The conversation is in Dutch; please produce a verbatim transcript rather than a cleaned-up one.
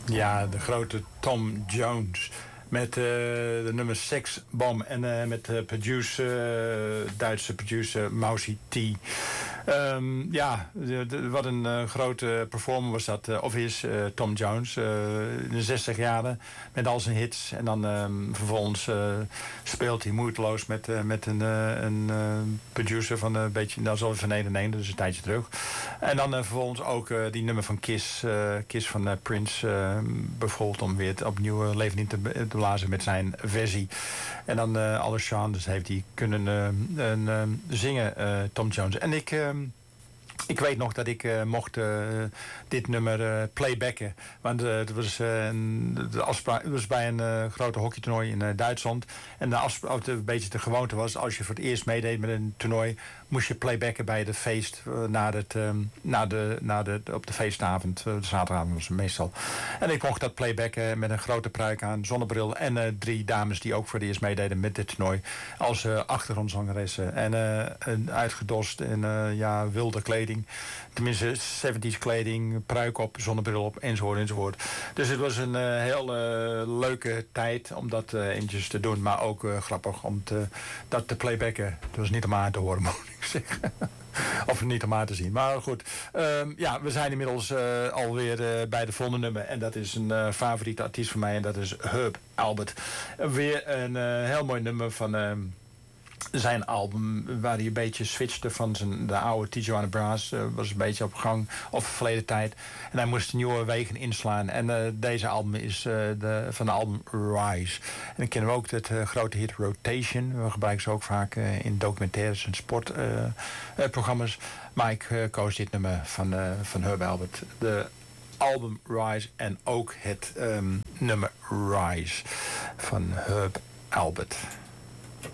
Ja, de grote Tom Jones. Met uh, de nummer Sex Bomb. En uh, met de producer, uh, Duitse producer Mousy T. Um, ja, de, de, wat een uh, grote performer was dat. Uh, of is uh, Tom Jones. Uh, in de zestig jaren. Met al zijn hits. En dan um, vervolgens uh, speelt hij moeiteloos met, uh, met een, uh, een uh, producer van een beetje... Nou, zo van één en één. Dat is een tijdje terug. En dan uh, vervolgens ook uh, die nummer van Kiss. Uh, Kiss van uh, Prince. Uh, bijvoorbeeld om weer opnieuw uh, leven in te, te blazen met zijn versie. En dan uh, alle chants heeft hij kunnen uh, uh, zingen, uh, Tom Jones. En ik... Uh, Ik weet nog dat ik uh, mocht uh, dit nummer uh, playbacken. Want uh, het was, uh, een, de afspraak, het was bij een uh, grote hockeytoernooi in uh, Duitsland. En de afspraak, een beetje de gewoonte was, als je voor het eerst meedeed met een toernooi, moest je playbacken bij het feest, uh, na het, um, na de, na de, op de feestavond. Uh, de zaterdagavond was het meestal. En ik mocht dat playbacken met een grote pruik aan, zonnebril en uh, drie dames die ook voor het eerst meededen met dit toernooi. Als uh, achtergrondzangeressen. En uh, uitgedost in uh, ja, wilde kleding. Tenminste, zeventig kleding, pruik op, zonnebril op, enzovoort, enzovoort. Dus het was een uh, heel uh, leuke tijd om dat uh, eventjes te doen. Maar ook uh, grappig om te, dat te playbacken. Het was niet om aan te horen, moet ik zeggen. Of niet om aan te zien. Maar goed, um, ja, we zijn inmiddels uh, alweer uh, bij de volgende nummer. En dat is een uh, favoriete artiest van mij. En dat is Herb Alpert. Weer een uh, heel mooi nummer van... Uh, zijn album, waar hij een beetje switchte van zijn, de oude Tijuana Brass, uh, was een beetje op gang, of verleden tijd. En hij moest nieuwe wegen inslaan. En uh, deze album is uh, de, van de album Rise. En dan kennen we ook het uh, grote hit Rotation. We gebruiken ze ook vaak uh, in documentaires en sportprogramma's. Uh, uh, maar ik uh, koos dit nummer van, uh, van Herb Alpert. De album Rise en ook het um, nummer Rise van Herb Alpert.